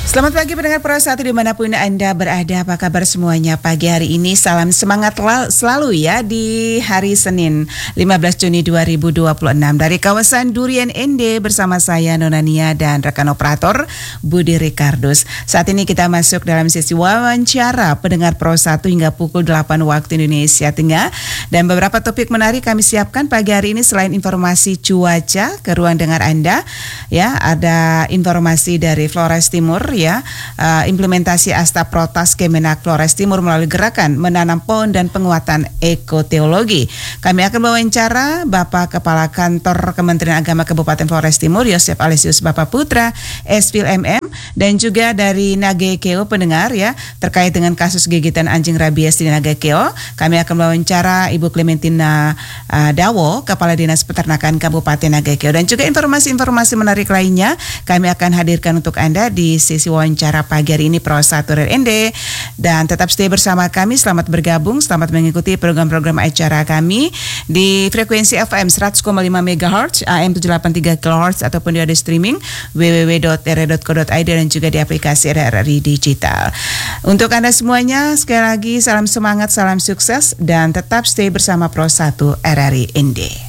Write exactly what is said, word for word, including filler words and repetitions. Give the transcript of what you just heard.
Selamat pagi pendengar Pro satu dimanapun Anda berada, apa kabar semuanya pagi hari ini? Salam semangat selalu ya di hari Senin lima belas Juni dua ribu dua puluh enam dari kawasan Durian Ende bersama saya Nona Nia dan rekan operator Budi Ricardus. Saat ini kita masuk dalam sesi wawancara pendengar Pro satu hingga pukul delapan waktu Indonesia Tengah, dan beberapa topik menarik kami siapkan pagi hari ini. Selain informasi cuaca ke ruang dengar Anda ya, ada informasi dari Flores Timur ya, uh, implementasi Asta Protas Kemenak Flores Timur melalui gerakan menanam pohon dan penguatan ekoteologi. Kami akan wawancara Bapak Kepala Kantor Kementerian Agama Kabupaten Flores Timur Yosef Alesius Bapak Putra S P M M, dan juga dari Nagekeo pendengar ya, terkait dengan kasus gigitan anjing rabies di Nagekeo. Kami akan wawancara Ibu Clementina uh, Dawo, Kepala Dinas Peternakan Kabupaten Nagekeo, dan juga informasi-informasi menarik lainnya kami akan hadirkan untuk Anda di sesi wawancara pagi hari ini Pro satu R N D. Dan tetap stay bersama kami, selamat bergabung, selamat mengikuti program-program acara kami di frekuensi F M seratus koma lima megahertz, A M tujuh ratus delapan puluh tiga kilohertz, ataupun di audio streaming w w w dot r r dot co dot i d dan juga di aplikasi R R I Digital. Untuk Anda semuanya, sekali lagi salam semangat, salam sukses, dan tetap stay bersama Pro satu R R I N D.